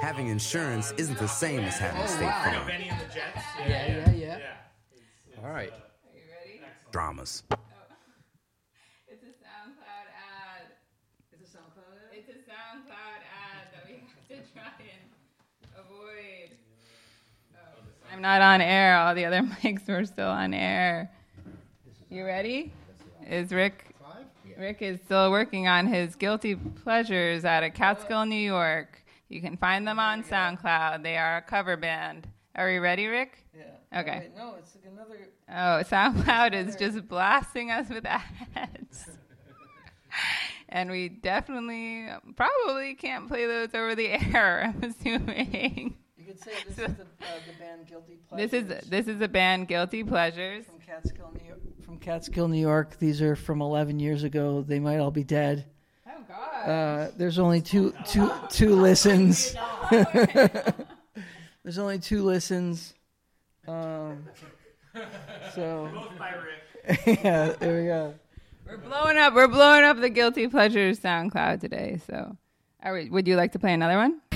having insurance isn't the same as having State Farm. Benny and the Jets. Yeah. All right. Are you ready? Dramas. It's a SoundCloud ad. It's a SoundCloud ad? It's a SoundCloud ad that we have to try and avoid. Oh, I'm not on air. All the other mics were still on air. You ready? Is Rick? Rick is still working on his guilty pleasures out of Catskill, New York. You can find them on SoundCloud. They are a cover band. Are we ready, Rick? Yeah. Okay. Wait, no, it's like another. Oh, SoundCloud is just blasting us with ads. And we probably can't play those over the air, I'm assuming. You could say this is the band Guilty Pleasures. This is a band, Guilty Pleasures. From Catskill, New York. These are from 11 years ago. They might all be dead. Oh, God. There's only two listens. There's only 2 listens. So. Both by Rick. Yeah, there we go. We're blowing up the Guilty Pleasures SoundCloud today. So, would you like to play another one?